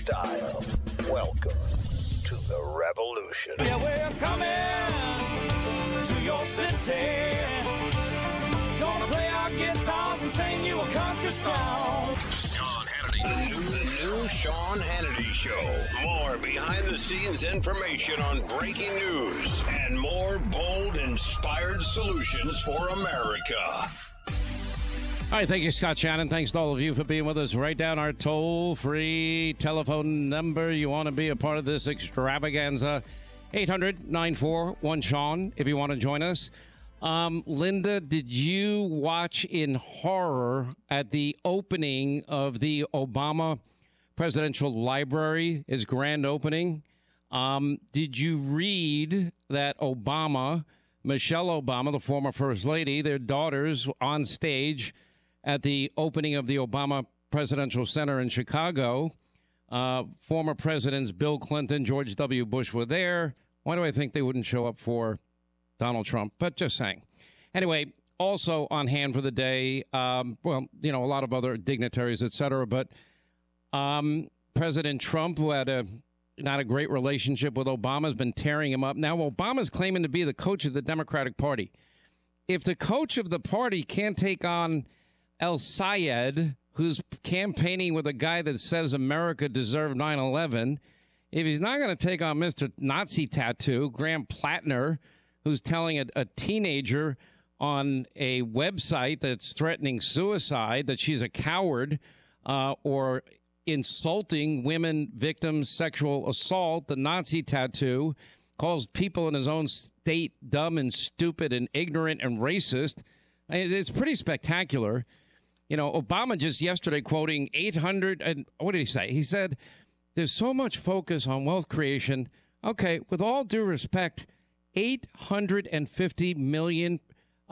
style. Welcome to the revolution. Yeah, we're coming to your city. Gonna play our guitars and sing you a country song. Sean Hannity. The new Sean Hannity Show. More behind-the-scenes information on breaking news and more bold, inspired solutions for America. All right, thank you, Scott Shannon. Thanks to all of you for being with us. Write down our toll-free telephone number. You want to be a part of this extravaganza. 800-941-SEAN if you want to join us. Linda, did you watch in horror at the opening of the Obama Presidential Library, his grand opening? Did you read that Michelle Obama, the former First Lady, their daughters on stage at the opening of the Obama Presidential Center in Chicago? Former presidents Bill Clinton, George W. Bush were there. Why do I think they wouldn't show up for Donald Trump? But just saying. Anyway, also on hand for the day, a lot of other dignitaries, et cetera. But President Trump, who had not a great relationship with Obama, has been tearing him up. Now, Obama's claiming to be the coach of the Democratic Party. If the coach of the party can't take on El Sayed, who's campaigning with a guy that says America deserved 9/11, if he's not going to take on Mr. Nazi Tattoo, Graham Plattner, who's telling a teenager on a website that's threatening suicide that she's a coward, or insulting women victims, sexual assault, the Nazi Tattoo, calls people in his own state dumb and stupid and ignorant and racist. It's pretty spectacular. You know, Obama just yesterday quoting 800, and what did he say? He said, there's so much focus on wealth creation. Okay, with all due respect, 850 million